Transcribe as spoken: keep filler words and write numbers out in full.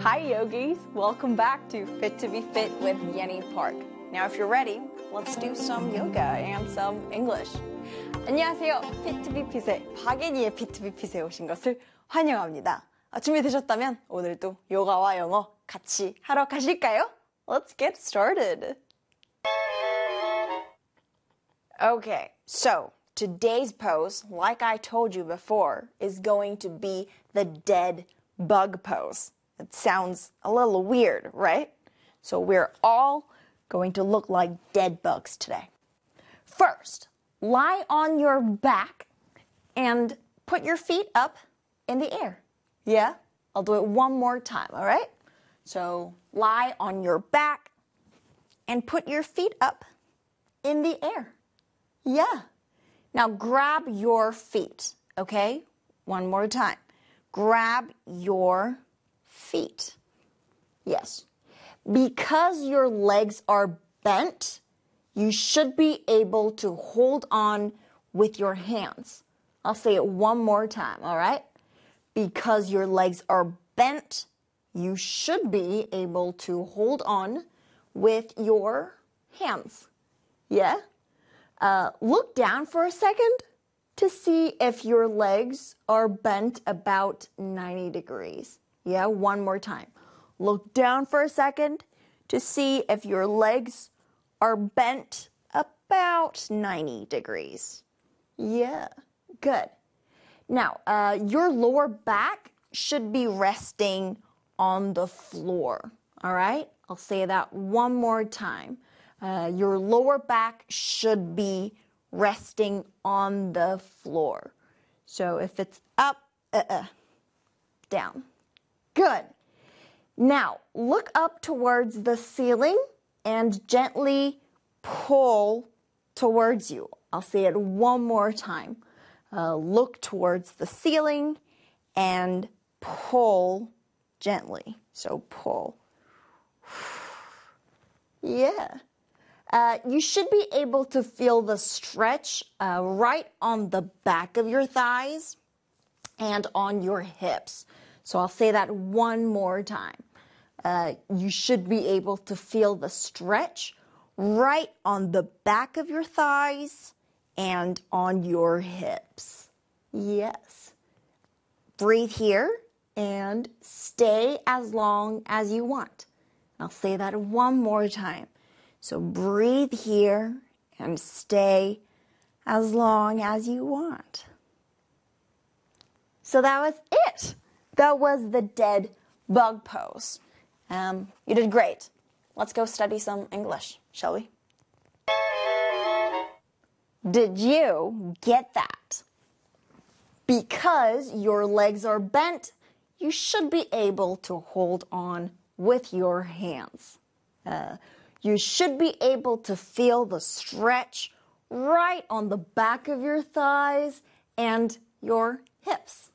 Hi yogis, welcome back to Fit to be Fit with Yenny Park. Now if you're ready, let's do some yoga and some English. 안녕하세요. Fit to be Fit의 박예니의 Fit to be Fit에 오신 것을 환영합니다. 아, 준비되셨다면 오늘도 요가와 영어 같이 하러 가실까요? Let's get started. Okay, so today's pose, like I told you before, is going to be the dead bug pose. It sounds a little weird, right? So we're all going to look like dead bugs today. First, lie on your back and put your feet up in the air. Yeah? I'll do it one more time, all right? So lie on your back and put your feet up in the air. Yeah. Now grab your feet, okay? One more time. Grab your feet. Yes. Because your legs are bent, you should be able to hold on with your hands. I'll say it one more time, all right? Because your legs are bent, you should be able to hold on with your hands. Yeah? Uh, look down for a second to see if your legs are bent about ninety degrees. Yeah, one more time. Look down for a second to see if your legs are bent about ninety degrees. Yeah, good. Now, uh, your lower back should be resting on the floor, all right? I'll say that one more time. Uh, your lower back should be resting on the floor. So if it's up, uh-uh, down. Good. Now, look up towards the ceiling and gently pull towards you. I'll say it one more time. Uh, look towards the ceiling and pull gently. So pull. Yeah. Uh, you should be able to feel the stretch uh, right on the back of your thighs and on your hips. So I'll say that one more time. Uh, you should be able to feel the stretch right on the back of your thighs and on your hips. Yes. Breathe here and stay as long as you want. I'll say that one more time. So breathe here and stay as long as you want. So that was it. That was the dead bug pose. Um, you did great. Let's go study some English, shall we? Did you get that? Because your legs are bent, you should be able to hold on with your hands. Uh, you should be able to feel the stretch right on the back of your thighs and your hips.